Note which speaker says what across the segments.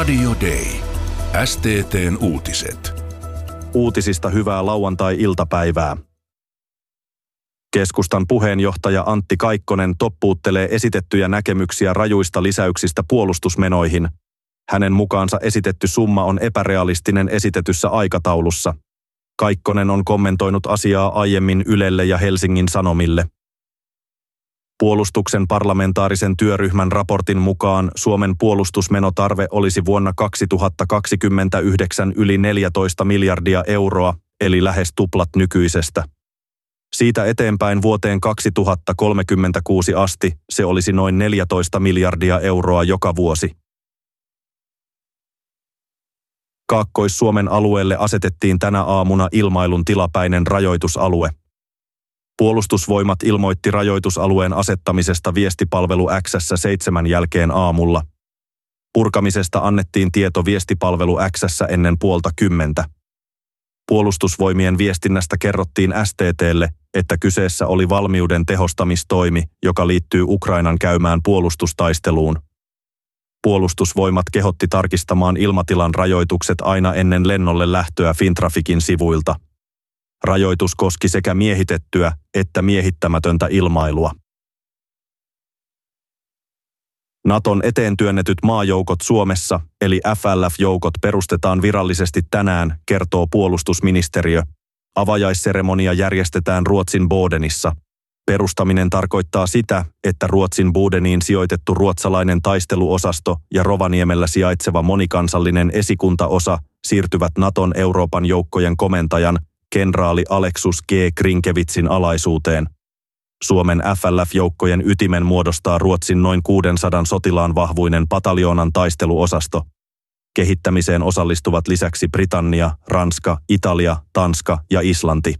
Speaker 1: Radio Day. STT:n uutiset.
Speaker 2: Uutisista hyvää lauantai-iltapäivää. Keskustan puheenjohtaja Antti Kaikkonen toppuuttelee esitettyjä näkemyksiä rajuista lisäyksistä puolustusmenoihin. Hänen mukaansa esitetty summa on epärealistinen esitetyssä aikataulussa. Kaikkonen on kommentoinut asiaa aiemmin Ylelle ja Helsingin Sanomille. Puolustuksen parlamentaarisen työryhmän raportin mukaan Suomen puolustusmenotarve olisi vuonna 2029 yli 14 miljardia euroa, eli lähes tuplat nykyisestä. Siitä eteenpäin vuoteen 2036 asti se olisi noin 14 miljardia euroa joka vuosi. Kaakkois-Suomen alueelle asetettiin tänä aamuna ilmailun tilapäinen rajoitusalue. Puolustusvoimat ilmoitti rajoitusalueen asettamisesta viestipalvelu X:ssä 7 jälkeen aamulla. Purkamisesta annettiin tieto viestipalvelu X:ssä ennen 9:30. Puolustusvoimien viestinnästä kerrottiin STT:lle, että kyseessä oli valmiuden tehostamistoimi, joka liittyy Ukrainan käymään puolustustaisteluun. Puolustusvoimat kehotti tarkistamaan ilmatilan rajoitukset aina ennen lennolle lähtöä Fintraficin sivuilta. Rajoitus koski sekä miehitettyä että miehittämätöntä ilmailua. Naton eteen työnnetyt maajoukot Suomessa, eli FLF-joukot, perustetaan virallisesti tänään, kertoo puolustusministeriö. Avajaisseremonia järjestetään Ruotsin Bodenissa. Perustaminen tarkoittaa sitä, että Ruotsin Bodeniin sijoitettu ruotsalainen taisteluosasto ja Rovaniemellä sijaitseva monikansallinen esikuntaosa siirtyvät Naton Euroopan joukkojen komentajan kenraali Aleksus G. Krinkevitsin alaisuuteen. Suomen FLF-joukkojen ytimen muodostaa Ruotsin noin 600 sotilaan vahvuinen pataljoonan taisteluosasto. Kehittämiseen osallistuvat lisäksi Britannia, Ranska, Italia, Tanska ja Islanti.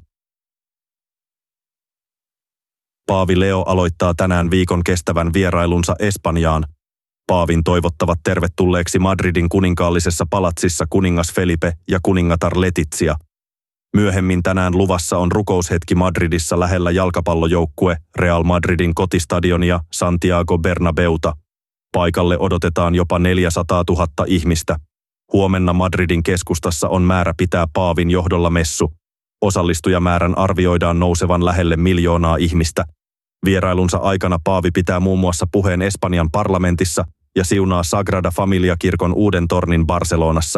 Speaker 2: Paavi Leo aloittaa tänään viikon kestävän vierailunsa Espanjaan. Paavin toivottavat tervetulleeksi Madridin kuninkaallisessa palatsissa kuningas Felipe ja kuningatar Letizia. Myöhemmin tänään luvassa on rukoushetki Madridissa lähellä jalkapallojoukkue Real Madridin kotistadionia Santiago Bernabeuta. Paikalle odotetaan jopa 400 000 ihmistä. Huomenna Madridin keskustassa on määrä pitää Paavin johdolla messu. Osallistujamäärän arvioidaan nousevan lähelle 1 miljoonaa ihmistä. Vierailunsa aikana Paavi pitää muun muassa puheen Espanjan parlamentissa ja siunaa Sagrada Familia-kirkon uuden tornin Barcelonassa.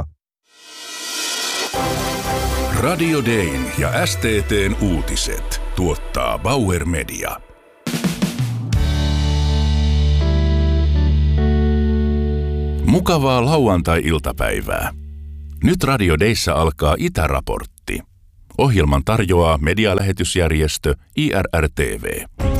Speaker 1: Radio Dayn ja STT:n uutiset tuottaa Bauer Media. Mukavaa lauantai-iltapäivää. Nyt Radio Dayssä alkaa Itäraportti. Ohjelman tarjoaa medialähetysjärjestö IRR-TV.